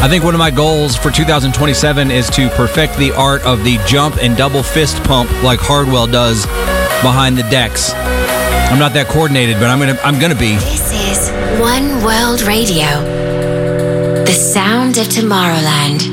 I think one of my goals for 2027 is to perfect the art of the jump and double fist pump like Hardwell does behind the decks. I'm not that coordinated, but I'm gonna be. This is One World Radio, the sound of Tomorrowland.